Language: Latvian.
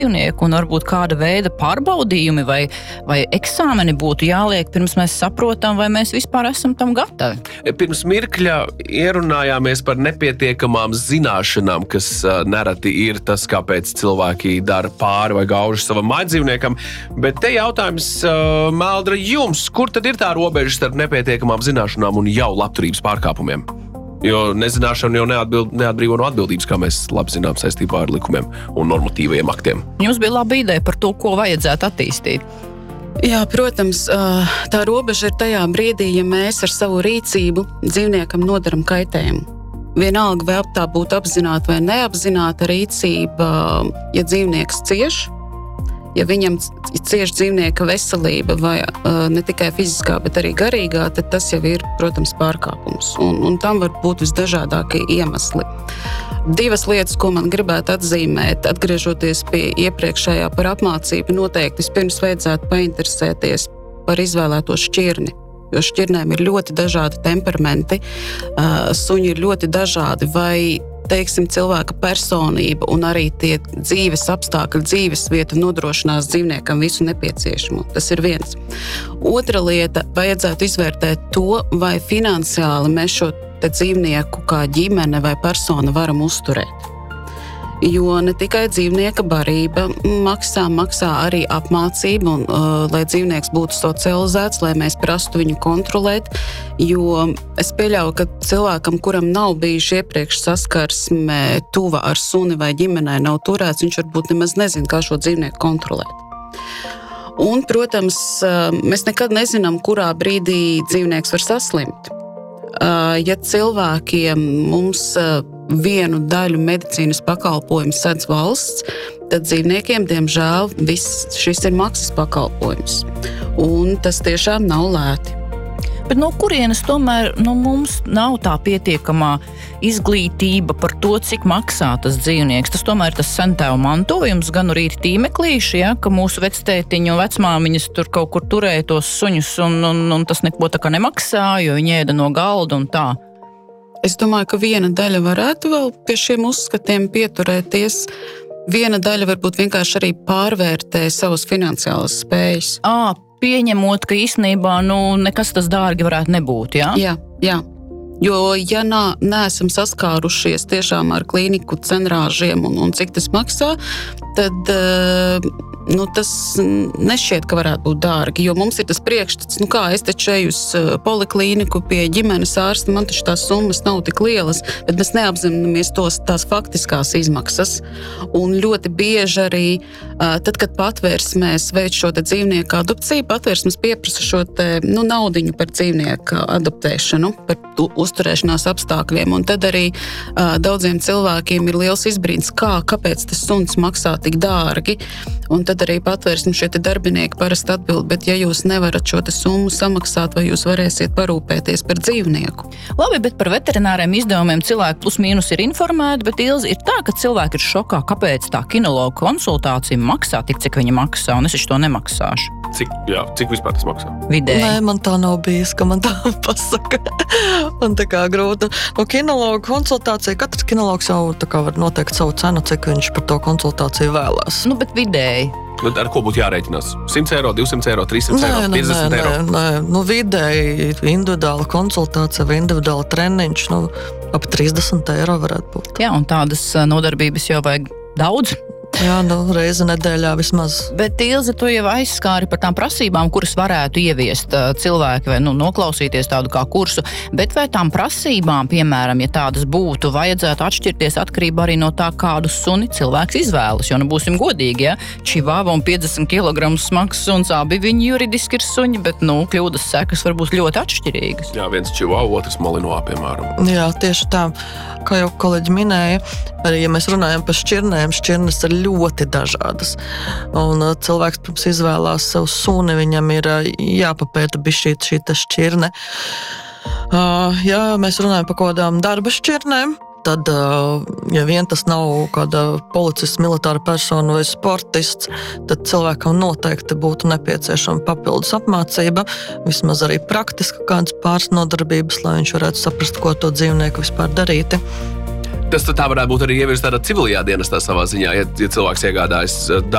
dzīvnieku un varbūt kāda veida pārbaudījumi vai eksāmeni būtu jāliek, pirms mēs saprotam, vai mēs vispār esam tam gatavi. Pirms mirkļa ierunājāmies par nepietiekamām zināšanām, kas nereti ir tas, kāpēc cilvēki dara pāri vai gauži savam mājdzīvniekam, bet te jautājums, Meldra, jums, kur tad ir tā robeža starp nepietiekamām zināšanām un jau labturības pārkāpumiem? Jo nezināšana jau neatbrīvo no atbildības, kā mēs labi zinām saistībā ar likumiem un normatīvajiem aktiem. Jums bija laba ideja par to, ko vajadzētu attīstīt. Jā, protams, tā robeža ir tajā brīdī, ja mēs ar savu rīcību dzīvniekam nodaram kaitējumu. Vienalga, vai tā būtu apzināta vai neapzināta rīcība, ja dzīvnieks cieš, ja viņam cieš dzīvnieka veselība vai ne tikai fiziskā, bet arī garīgā, tad tas jau ir, protams, pārkāpums. Un tam var būt visdažādākie iemesli. Divas lietas, ko man gribētu atzīmēt, atgriežoties pie iepriekšējā par apmācību, noteikti vispirms vajadzētu painteresēties par izvēlēto šķirni. Jo šķirnēm ir ļoti dažādi temperamenti, suņi ir ļoti dažādi, vai teiksim, cilvēka personība un arī tie dzīves apstākļi, dzīves vieta nodrošinās dzīvniekam visu nepieciešamo. Tas ir viens. Otra lieta, vajadzētu izvērtēt to, vai finansiāli mēs šo te dzīvnieku kā ģimene vai persona varam uzturēt. Jo ne tikai dzīvnieka barība maksā arī apmācību, un, lai dzīvnieks būtu socializēts, lai mēs prastu viņu kontrolēt, jo es pieļauju, ka cilvēkam, kuram nav bijuši iepriekš saskarsme tuva ar suni vai ģimenei nav turēts, viņš varbūt nemaz nezina, kā šo dzīvnieku kontrolēt. Un, protams, mēs nekad nezinām, kurā brīdī dzīvnieks var saslimt. Ja cilvēkiem mums vienu daļu medicīnas pakalpojumu sedz valsts, tad dzīvniekiem, diemžēl, šis ir maksas pakalpojums. Un tas tiešām nav lēti. Bet no kurienes tomēr mums nav tā pietiekamā izglītība par to, cik maksā tas dzīvnieks. Tas tomēr ir tas sentēvu mantojums, gan arī tīmeklīši, ja, ka mūsu vectētiņi un vecmāmiņas tur kaut kur turēja tos suņus un tas neko tā kā nemaksā, jo viņi ēda no galda un tā. Es domāju, ka viena daļa varētu vēl pie šiem uzskatiem pieturēties. Viena daļa varbūt vienkārši arī pārvērtē savas finansiālas spējas. Pieņemot, ka īstenībā nekas tas dārgi varētu nebūt, jā? Jā. Jo, ja neesam saskārušies tiešām ar klīniku cenrāžiem un cik tas maksā, tad tas nešķiet, ka varētu būt dārgi, jo mums ir tas priekšstats, es taču eju uz poliklīniku pie ģimenes ārsta, man taču tās summas nav tik lielas, bet mēs neapzināmies tās faktiskās izmaksas. Un ļoti bieži arī, tad, kad patvērsmēs veic šo te dzīvnieku adopciju, patvērsmes pieprasa šo te naudiņu par dzīvnieku adoptēšanu, par uzturēšanās apstākļiem, un tad arī daudziem cilvēkiem ir liels izbrīns, kāpēc tas suns maksā tik dārgi, un tad arī patvērsmes šie darbinieki parasti atbild, bet ja jūs nevarat šo summu samaksāt, vai jūs varēsiet parūpēties par dzīvnieku? Labi, bet par veterināriem izdevumiem cilvēki plus mīnus ir informēti, bet Ilze, ir tā, ka cilvēki ir šokā, kāpēc tā kinologa konsultācija maksā tik, cik viņa maksā, un es to nemaksāšu. Cik vispār tas maksā? Vidēji. Nē, man tā nav bijis, ka man tā pasaka. Man tā kā grūti. No kinologa konsultācija, katrs kinologs jau tā kā var noteikt savu cenu, cik viņš par to konsultāciju vēlās. Bet vidēji. Ar ko būtu jārēķinās? 100 eiro, 200 eiro, 300 eiro, 50 eiro? Nē. Vidēji individuāla konsultācija vai individuāla treniņš, ap 30 eiro varētu būt. Jā, un tādas nodarbības jau vajag daudz. Jā, reizi nedēļā vismaz. Bet, Ilze, tu jau aizskāri par tām prasībām, kuras varētu ieviest cilvēki vai noklausīties tādu kā kursu, bet vai tām prasībām, piemēram, ja tādas būtu, vajadzētu atšķirties atkarībā arī no tā, kādu suni cilvēks izvēlas, jo būsim godīgi, ja? Čivava un 50 kg smags suns, abi viņi juridiski ir suņi, bet, kļūdas sekas var būt ļoti atšķirīgas. Jā, viens čivava, otrs malinoā, piemēram. Jā, tieši tā, kā jau kolēģi minēja, arī, ja mēs runājam par šķirnēm, šķirnes ir ļoti dažādas. Un cilvēks, pirms izvēlās savu suni, viņam ir jāpapēta bišķīt šī šķirne. Ja mēs runājam par kādām darba šķirnēm, tad, ja vien tas nav kāda policists, militāra persona vai sportists, tad cilvēkam noteikti būtu nepieciešama papildus apmācība, vismaz arī praktiski kādas pāris nodarbības, lai viņš varētu saprast, ko to dzīvnieku vispār darīt. Tas tā varētu būt arī ievirs tādā civilajā dienestā savā ziņā, ja cilvēks iegādājas